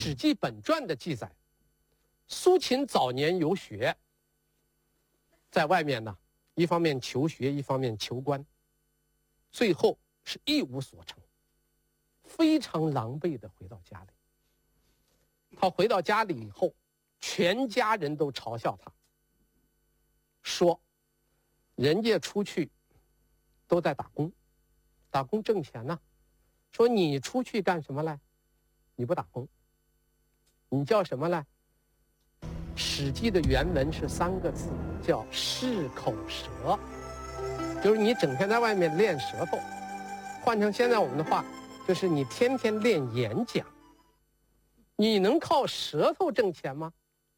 《史记》本传的记载，苏秦早年游学，在外面呢，一方面求学，一方面求官，最后是一无所成，非常狼狈地回到家里。他回到家里以后，全家人都嘲笑他，说人家出去都在打工，打工挣钱呢，说你出去干什么来？你不打工，你叫什么来？《史记》的原文是3个字，叫适口舌，就是你整天在外面练舌头，换成现在我们的话，就是你天天练演讲。你能靠舌头挣钱吗？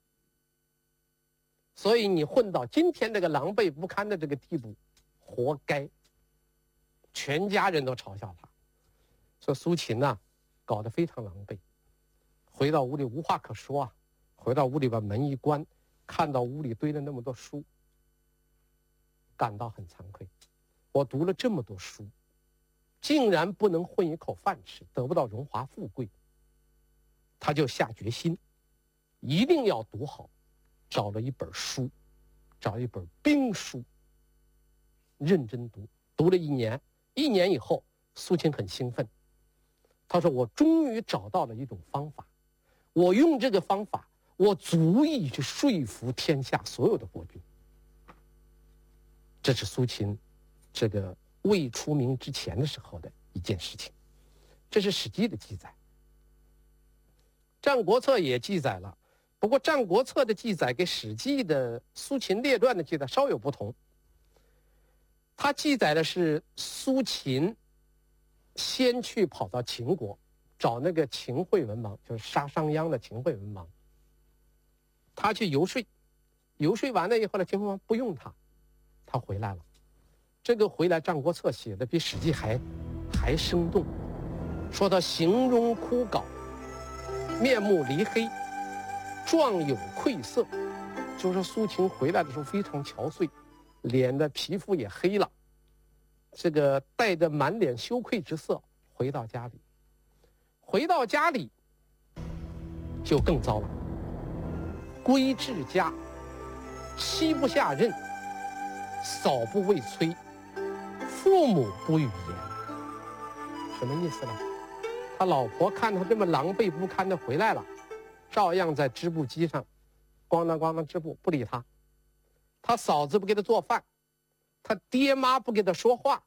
所以你混到今天这个狼狈不堪的这个地步，活该。全家人都嘲笑他，说苏秦呐，搞得非常狼狈。回到屋里无话可说啊，回到屋里把门一关，看到屋里堆了那么多书，感到很惭愧。我读了这么多书，竟然不能混一口饭吃，得不到荣华富贵。他就下决心，一定要读好，找了一本书，找一本兵书，认真读，读了1年。1年以后，苏秦很兴奋，他说：“我终于找到了一种方法，我用这个方法，我足以去说服天下所有的国君。”这是苏秦这个未出名之前的时候的一件事情，这是《史记》的记载。《战国策》也记载了，不过《战国策》的记载跟《史记》的苏秦列传的记载稍有不同。它记载的是苏秦先去跑到秦国，找那个秦惠文王，就是杀商鞅的秦惠文王。他去游说，游说完了以后呢，秦惠文王不用他，他回来了。这个回来，《战国策》写的比《史记》还生动，说他形容枯槁，面目离黑，状有愧色，就是苏秦回来的时候非常憔悴，脸的皮肤也黑了，这个带着满脸羞愧之色回到家里。回到家里就更糟了，归至家，妻不下任，嫂不畏催，父母不语言。什么意思呢？他老婆看他这么狼狈不堪的回来了，照样在织布机上咣当咣当织布，不理他。他嫂子不给他做饭，他爹妈不给他说话。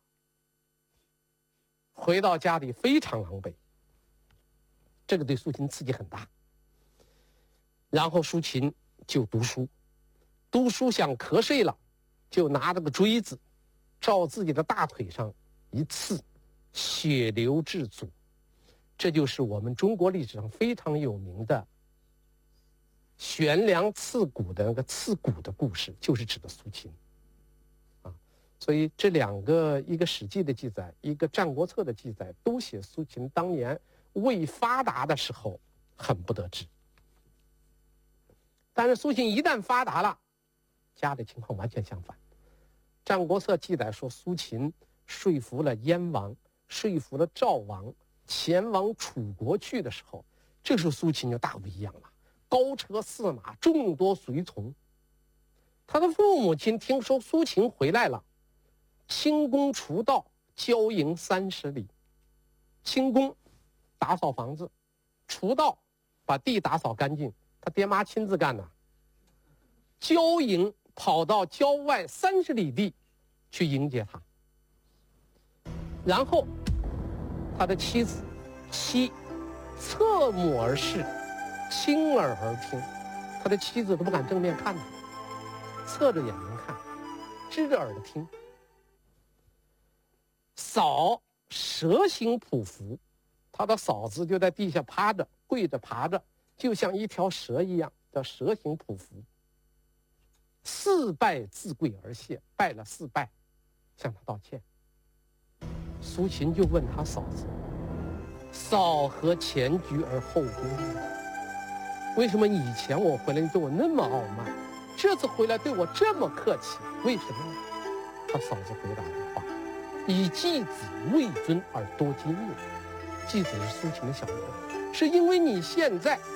回到家里非常狼狈，这个对苏秦刺激很大。然后苏秦就读书，读书想瞌睡了，就拿着个锥子照自己的大腿上一刺，血流至足。这就是我们中国历史上非常有名的悬梁刺股的那个刺股的故事，就是指的苏秦啊。所以这2个，一个《史记》的记载，一个《战国策》的记载，都写苏秦当年未发达的时候很不得志。但是苏秦一旦发达了，家里情况完全相反。《战国策》记载说，苏秦说服了燕王，说服了赵王，前往楚国去的时候，这时候苏秦就大不一样了，高车驷马，众多随从。他的父母亲听说苏秦回来了，清宫除道，郊营30里。清宫打扫房子，除道把地打扫干净，他爹妈亲自干的。郊营跑到郊外30里地去迎接他。然后他的妻侧目而视，倾耳而听。他的妻子都不敢正面看他，侧着眼睛看，支着耳朵听。嫂蛇形匍匐，他的嫂子就在地下趴着，跪着爬着，就像一条蛇一样，叫蛇形匍匐。4拜自跪而谢，拜了4拜，向他道歉。苏秦就问他嫂子：“嫂何前居而后恭？为什么以前我回来你对我那么傲慢，这次回来对我这么客气？为什么呢？”他嫂子回答的话：“以季子位尊而多金也。”季子是苏秦的小名， 是因为你现在